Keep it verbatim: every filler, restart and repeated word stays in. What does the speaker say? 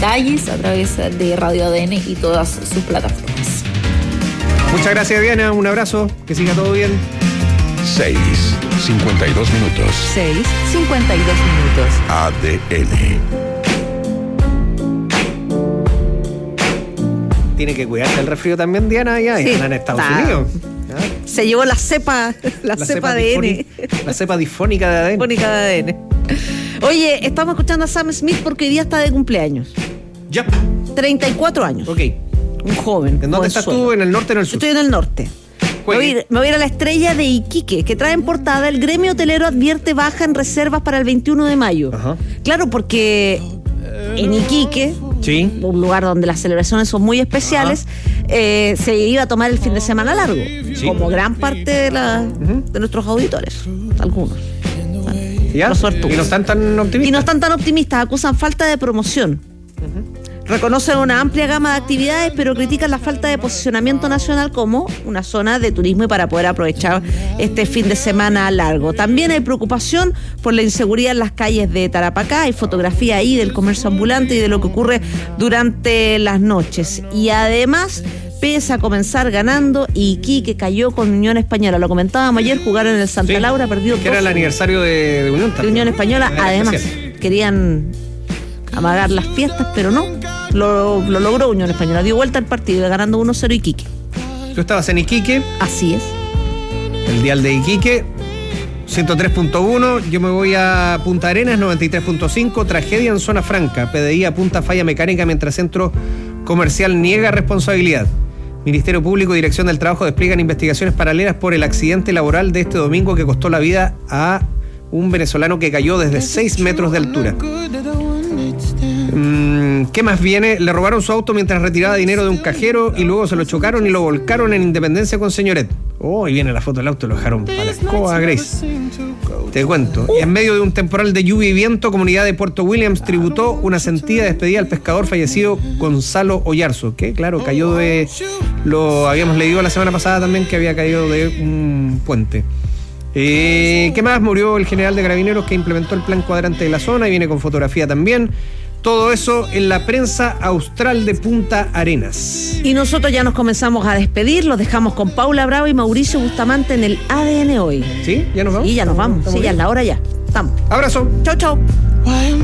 detalles a través de Radio A D N y todas sus plataformas. Muchas gracias, Diana. Un abrazo. Que siga todo bien. seis cincuenta y dos minutos. seis cincuenta y dos minutos. A D N. Tiene que cuidarse el resfrío también, Diana, ya. Sí, Están en Estados está. Unidos. Se llevó la cepa, la, La cepa cepa de N. disfónica- La cepa disfónica de A D N. Disfónica de A D N. Oye, estamos escuchando a Sam Smith porque hoy día está de cumpleaños. Ya. treinta y cuatro años. Ok. Un joven. ¿En dónde estás tú? ¿En el norte o en el Yo sur? estoy en el norte. Me voy, a ir, me voy a ir a la Estrella de Iquique, que trae en portada: el gremio hotelero advierte baja en reservas para el veintiuno de mayo. Ajá. Claro, porque en Iquique, Sí. un lugar donde las celebraciones son muy especiales, eh, se iba a tomar el fin de semana largo, Sí. como gran parte de, la, Ujú. de nuestros auditores, algunos. ¿Ya? Los suertudos. ¿Y no están tan optimistas? Y no están tan optimistas, acusan falta de promoción. Reconocen una amplia gama de actividades, pero critican la falta de posicionamiento nacional como una zona de turismo y para poder aprovechar este fin de semana largo. También hay preocupación por la inseguridad en las calles de Tarapacá. Hay fotografía ahí del comercio ambulante y de lo que ocurre durante las noches. Y además, pese a comenzar ganando, Iquique cayó con Unión Española. Lo comentábamos ayer, jugaron en el Santa Sí. Laura, perdió Que era el dos aniversario de, de Unión de también. Unión Española. Era Además, especial. querían amagar las fiestas, pero no, lo, lo logró Unión Española. Dio vuelta al partido, ganando uno cero Iquique. Tú estabas en Iquique, Así es. el dial de Iquique, ciento tres punto uno. Yo me voy a Punta Arenas, noventa y tres punto cinco. Tragedia en zona franca. P D I apunta falla mecánica mientras centro comercial niega responsabilidad. Ministerio Público y Dirección del Trabajo despliegan investigaciones paralelas por el accidente laboral de este domingo que costó la vida a un venezolano que cayó desde seis metros de altura. Mm, ¿Qué más viene? Le robaron su auto mientras retiraba dinero de un cajero y luego se lo chocaron y lo volcaron en Independencia con Señoret. Oh, y viene la foto del auto, lo dejaron para la escoba, Grace. Te cuento. Y en medio de un temporal de lluvia y viento, comunidad de Puerto Williams tributó una sentida despedida al pescador fallecido Gonzalo Oyarzo, que claro, cayó de... Lo habíamos leído la semana pasada también, que había caído de un puente. Eh, ¿Qué más? Murió el general de Carabineros que implementó el plan cuadrante de la zona y viene con fotografía también. Todo eso en la prensa austral de Punta Arenas. Y nosotros ya nos comenzamos a despedir. Los dejamos con Paula Bravo y Mauricio Bustamante en el A D N hoy. ¿Sí? ¿Ya nos vamos? Y ya nos vamos. Sí, ya es la hora ya. Estamos. Abrazo. Chau, chau.